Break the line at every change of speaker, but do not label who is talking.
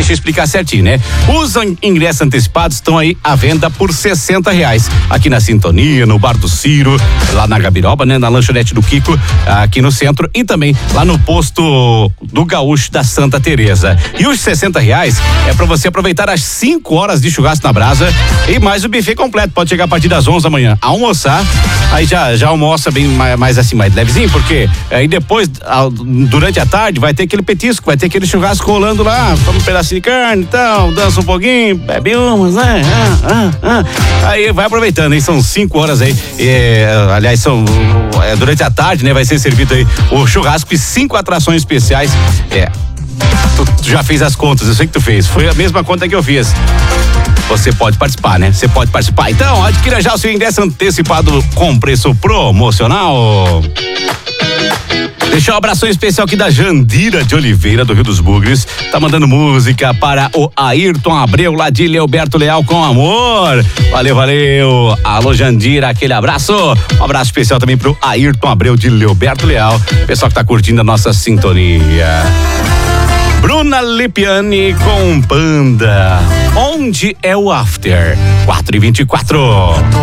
deixa eu explicar certinho, né? Os ingressos antecipados estão aí à venda por R$60. Aqui na Sintonia, no Bar do Ciro, lá na Gabiroba, né? Na lanchonete do Kiko, aqui no centro, e também lá no posto do Gaúcho da Santa Teresa. E os R$60 é para você aproveitar as 5 horas de churrasco na brasa e mais o buffet completo. Pode chegar a partir das 11 da manhã, almoçar, aí já almoça bem mais assim, mais levezinho, porque aí depois, durante a tarde, vai ter aquele petisco, vai ter aquele churrasco rolando lá, toma um pedacinho de carne e tal, dança um pouquinho, bebe umas, né? Aí vai aproveitando, hein? São 5 horas aí, aliás, durante a tarde, né? Vai ser servido aí o churrasco e 5 atrações especiais. Tu já fez as contas, eu sei que tu fez, foi a mesma conta que eu fiz. Você pode participar, né? Você pode participar. Então, adquira já o seu ingresso antecipado com preço promocional. Deixar um abração especial aqui da Jandira de Oliveira, do Rio dos Bugres. Tá mandando música para o Ayrton Abreu, lá de Leoberto Leal com amor. Valeu, valeu. Alô, Jandira, aquele abraço. Um abraço especial também pro Ayrton Abreu de Leoberto Leal. Pessoal que tá curtindo a nossa sintonia. Bruna Lipiani com Panda. Onde é o After? 4h24.